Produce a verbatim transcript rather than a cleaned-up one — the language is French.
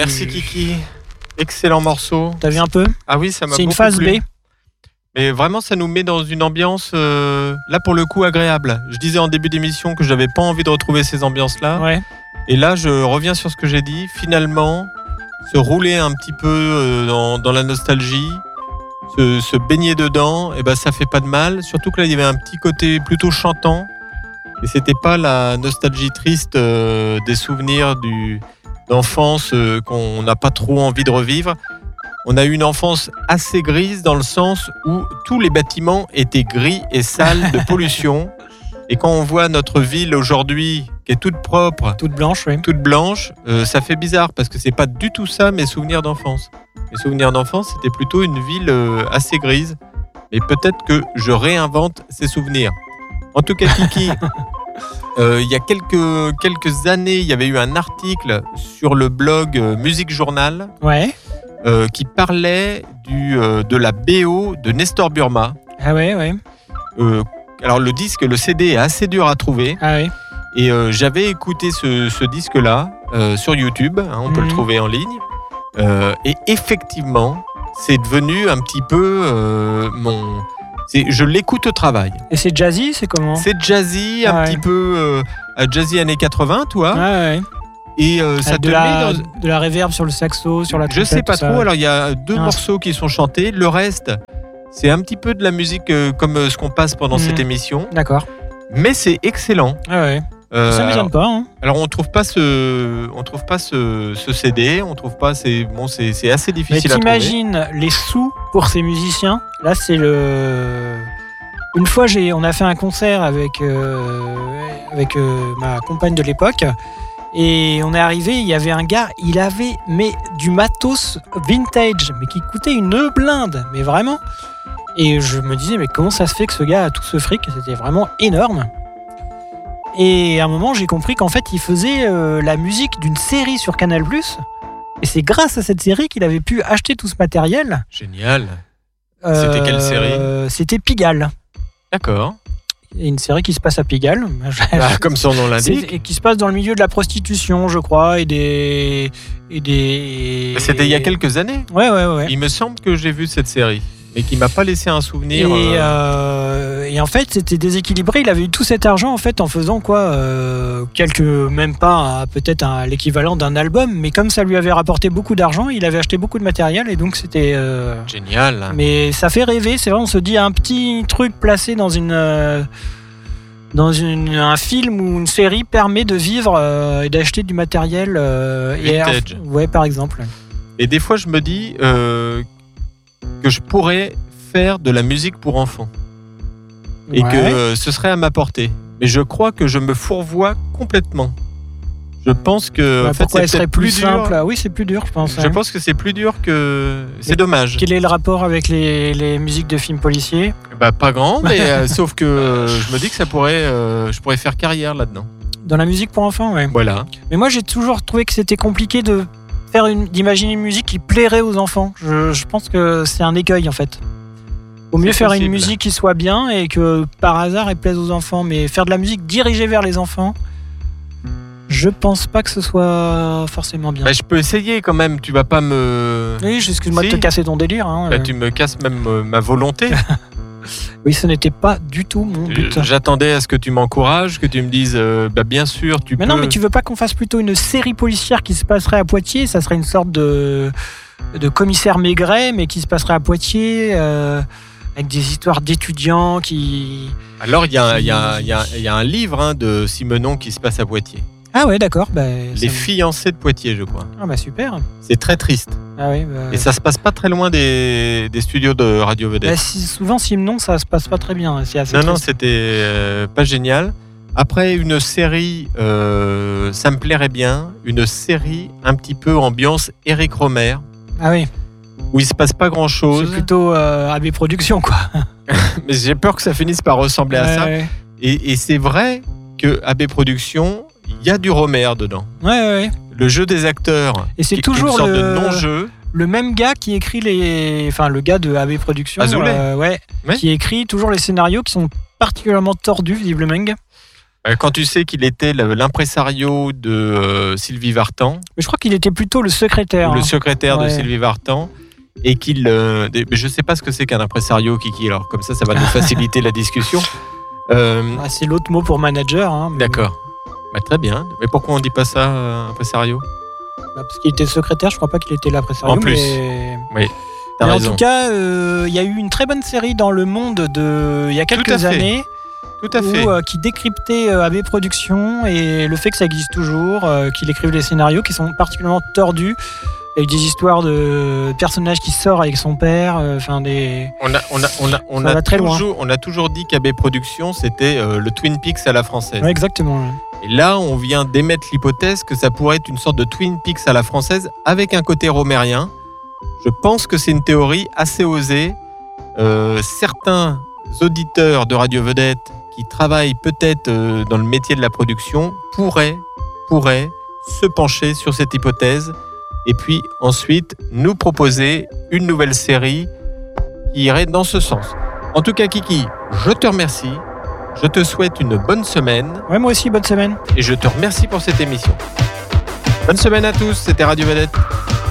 merci Kiki. Excellent morceau. T'as vu un peu ? Ah oui, ça m'a C'est beaucoup une phase plu. B. Mais vraiment, ça nous met dans une ambiance, euh, là pour le coup, agréable. Je disais en début d'émission que je n'avais pas envie de retrouver ces ambiances-là. Ouais. Et là, je reviens sur ce que j'ai dit. Finalement, se rouler un petit peu euh, dans, dans la nostalgie, se, se baigner dedans, et ben, ça fait pas de mal. Surtout que là, il y avait un petit côté plutôt chantant. Et c'était pas la nostalgie triste euh, des souvenirs du, d'enfance euh, qu'on n'a pas trop envie de revivre. On a eu une enfance assez grise dans le sens où tous les bâtiments étaient gris et sales de pollution. Et quand on voit notre ville aujourd'hui, qui est toute propre, Toute blanche, oui. toute blanche, euh, ça fait bizarre parce que c'est pas du tout ça mes souvenirs d'enfance. Mes souvenirs d'enfance, c'était plutôt une ville euh, assez grise. Et peut-être que je réinvente ces souvenirs. En tout cas, Kiki, euh, il y a quelques, quelques années, il y avait eu un article sur le blog euh, Musique Journal. Ouais. Euh, qui parlait du, euh, de la B O de Nestor Burma. Ah ouais, ouais. Euh, alors le disque, le C D est assez dur à trouver. Ah ouais. Et euh, j'avais écouté ce, ce disque-là euh, sur YouTube, hein, on mmh. peut le trouver en ligne. Euh, et effectivement, c'est devenu un petit peu euh, mon... C'est, je l'écoute au travail. Et c'est jazzy, c'est comment ? C'est jazzy, un ah ouais. petit peu euh, jazzy années quatre-vingts, toi. Ah ouais. Et euh, ça de, te la, met dans... de la reverb sur le saxo, sur la trompette. Je sais pas trop. Ça. Alors il y a deux ah. morceaux qui sont chantés. Le reste, c'est un petit peu de la musique euh, comme euh, ce qu'on passe pendant mmh. cette émission. D'accord. Mais c'est excellent. Ah ouais. Euh, ça m'étonne pas. Hein. Alors on trouve pas ce, on trouve pas ce, ce C D. On trouve pas. C'est bon, c'est, c'est assez difficile Mais à trouver. t'imagines les sous pour ces musiciens. Là, c'est le. Une fois, j'ai, on a fait un concert avec euh, avec euh, ma compagne de l'époque. Et on est arrivé, il y avait un gars, il avait mais du matos vintage, mais qui coûtait une blinde, mais vraiment. Et je me disais, mais comment ça se fait que ce gars a tout ce fric ? C'était vraiment énorme. Et à un moment, j'ai compris qu'en fait, il faisait euh, la musique d'une série sur Canal plus. Et c'est grâce à cette série qu'il avait pu acheter tout ce matériel. Génial. Euh, c'était quelle série ? C'était Pigalle. D'accord. Et une série qui se passe à Pigalle. Ah, comme son nom l'indique. C'est, et qui se passe dans le milieu de la prostitution, je crois, et des... Et des... C'était il y a quelques années. Ouais, ouais, ouais. Il me semble que j'ai vu cette série, mais qui m'a pas laissé un souvenir. Et, euh... Euh, et en fait, c'était déséquilibré. Il avait eu tout cet argent en fait en faisant quoi, euh, quelques, même pas peut-être un, l'équivalent d'un album, mais comme ça lui avait rapporté beaucoup d'argent, il avait acheté beaucoup de matériel et donc c'était euh, génial. Mais ça fait rêver. C'est vrai, on se dit un petit truc placé dans une euh, dans une, un film ou une série permet de vivre euh, et d'acheter du matériel euh, vintage. Et, ouais, par exemple. Et des fois, je me dis euh, que je pourrais faire de la musique pour enfants. Et ouais. que euh, ce serait à ma portée. Mais je crois que je me fourvoie complètement. Je pense que ouais, en fait, pourquoi c'est elle serait plus, plus dur. simple. Oui, c'est plus dur, je pense. Je hein. pense que c'est plus dur que... C'est et dommage. Quel est le rapport avec les, les musiques de films policiers ? Bah, pas grand, mais euh, sauf que euh, je me dis que ça pourrait, euh, je pourrais faire carrière là-dedans. Dans la musique pour enfants, ouais. Voilà. Mais moi, j'ai toujours trouvé que c'était compliqué de faire une, d'imaginer une musique qui plairait aux enfants. Je, je pense que c'est un écueil, en fait. Vaut mieux c'est faire possible. Une musique qui soit bien et que par hasard elle plaise aux enfants, mais faire de la musique dirigée vers les enfants, je pense pas que ce soit forcément bien. Bah, je peux essayer quand même, tu vas pas me... Oui, excuse-moi si. de te casser ton délire. Hein, bah, tu me casses même euh, ma volonté. Oui, ce n'était pas du tout mon but. J'attendais à ce que tu m'encourages, que tu me dises, euh, bah, bien sûr, tu mais peux... Mais non, mais tu veux pas qu'on fasse plutôt une série policière qui se passerait à Poitiers ? Ça serait une sorte de, de commissaire Maigret, mais qui se passerait à Poitiers... Euh... avec des histoires d'étudiants qui... Alors, il y, y, y, y a un livre hein, de Simenon qui se passe à Poitiers. Ah ouais, d'accord. Bah, Les ça... fiancés de Poitiers, je crois. Ah bah super. C'est très triste. Ah oui, bah... Et ça se passe pas très loin des, des studios de Radio Vedette. Bah, si, souvent, Simenon, ça se passe pas très bien. C'est assez non, triste. non, c'était euh, pas génial. Après, une série, euh, ça me plairait bien. Une série un petit peu ambiance Éric Rohmer. Ah oui. Où il se passe pas grand chose. C'est plutôt euh, A B Productions, quoi. Mais j'ai peur que ça finisse par ressembler ouais, à ça. Ouais. Et, et c'est vrai que A B Productions, il y a du Rohmer dedans. Ouais, ouais. Le jeu des acteurs. Et c'est qui, toujours qui est une sorte le... de non-jeu. Le même gars qui écrit les, enfin le gars de A B Productions, Azoulay. Euh, ouais, ouais, qui écrit toujours les scénarios qui sont particulièrement tordus visiblement. Quand tu sais qu'il était l'impresario de euh, Sylvie Vartan. Mais je crois qu'il était plutôt le secrétaire. Le hein. secrétaire ouais. de Sylvie Vartan. Et qu'il. Euh, je ne sais pas ce que c'est qu'un impresario, Kiki. Alors, comme ça, ça va nous faciliter la discussion. Euh, ah, c'est l'autre mot pour manager. Hein, mais... D'accord. Bah, très bien. Mais pourquoi on ne dit pas ça, euh, impresario ? bah, Parce qu'il était secrétaire, je ne crois pas qu'il était l'impresario. En plus. Mais... Oui. Mais T'as en raison. tout cas, il euh, y a eu une très bonne série dans Le Monde de, il y a quelques années. Tout à fait. Où, euh, qui décryptait euh, A B Productions et le fait que ça existe toujours, euh, qu'il écrive des scénarios qui sont particulièrement tordus, avec des histoires de personnages qui sortent avec son père, enfin euh, des. On a, on a, on a, on ça a va très toujours, loin. on a toujours dit qu'A B Productions c'était euh, le Twin Peaks à la française. Ouais, exactement. Et là, on vient d'émettre l'hypothèse que ça pourrait être une sorte de Twin Peaks à la française avec un côté romérien. Je pense que c'est une théorie assez osée. Euh, certains auditeurs de Radio Vedette qui travaillent peut-être euh, dans le métier de la production pourraient, pourraient se pencher sur cette hypothèse et puis ensuite nous proposer une nouvelle série qui irait dans ce sens. En tout cas, Kiki, je te remercie. Je te souhaite une bonne semaine. Ouais, moi aussi, bonne semaine. Et je te remercie pour cette émission. Bonne semaine à tous, c'était Radio Vedette.